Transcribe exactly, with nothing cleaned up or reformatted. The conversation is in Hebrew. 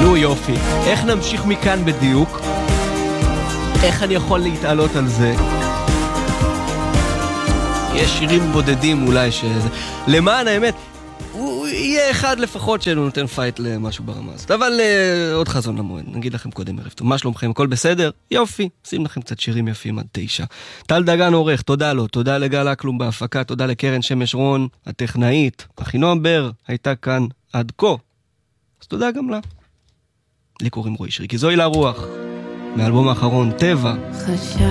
נו יופי, איך נמשיך מכאן בדיוק? איך אני יכול להתעלות על זה? יש שירים בודדים אולי שזה... למען האמת, הוא יהיה אחד לפחות שלו נותן פייט למשהו ברמה הזאת. אבל uh, עוד חזון למועד, נגיד לכם קודם ערב טוב. מה שלומכם? הכל בסדר? יופי. שים לכם קצת שירים יפים עד תשע. טל דגן עורך, תודה לו. תודה לגל אקלום בהפקה, תודה לקרן שמש רון, הטכנאית. אחינועם בר הייתה כאן עד כה. אז תודה גם לה. לי קוראים רועי שריקי. זוהי לרוח. מאלבום האחרון, טבע.